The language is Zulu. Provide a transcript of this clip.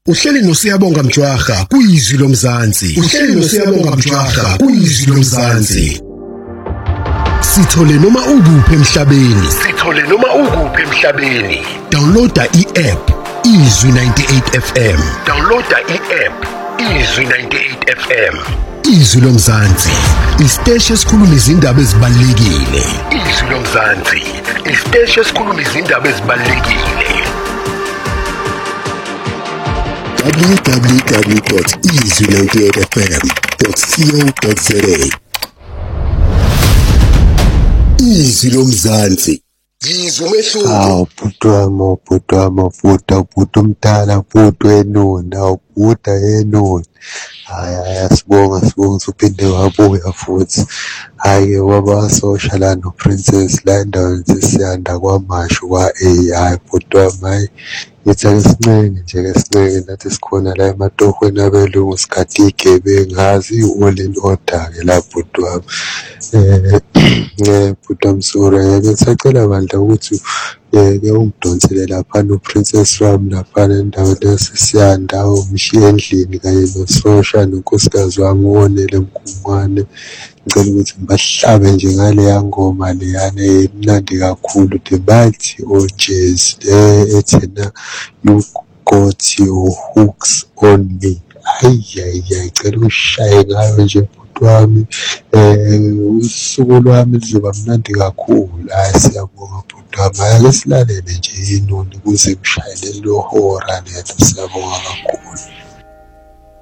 Uhleli noSiyabonga Mjwara kuyizwi lomzansi. Uhleli noSiyabonga Mjwara kuyizwi lomzansi. Sithole noma ukuphi emhlabeni. Sithole noma ukuphi emhlabeni. Downloada i-app Izwi 98 FM. Downloada i-app Izwi 98 FM. Izwi lomzansi. Isiteshi esikhuluma izindaba ezibalulekile. Izwi lomzansi. Isiteshi esikhuluma izindaba ezibalulekile. www.izwi98fm.co.za Izwi lomzansi. Izwi umehluko. Bhuti wami, bhuti umdala, bhuti wenuna, bhuti yenuna. Hhayi, sibonga usuphinde wabuya futhi. Hhayi-ke waba-social la no-Princess la endaweni sisiyanda kwamasho kwa-AI. Bhuti wami, hhayi, ngithi ake sincenge nathi sikhona la ematohweni abelungu sigade iy'gebengu, ngazi i-all in order-ke la bhuti wami. Bhuti wami sorry, ngisacela bandla ukuthi ke ungidonsele laphana uPrincess wami laphana endaweni yasisiyanda, umshiye endlini kanye nososha nonkosikazi wami uwonele Mkhumwane. Ngicela ukuthi ngibahlabe nje ngaleya ngoma leyana emnandi kakhulu, the mighty OJs ethena you got your hooks on me. Hayi, cela ushaye ngayo nje bhuti wami. Usuku lwami lizoba mnandi kakhulu. Hayi, siyabonga bhuti wami. Ake silalele nje inoni ukuze ngishayele lo hora lelo. Siyabonga kakhulu.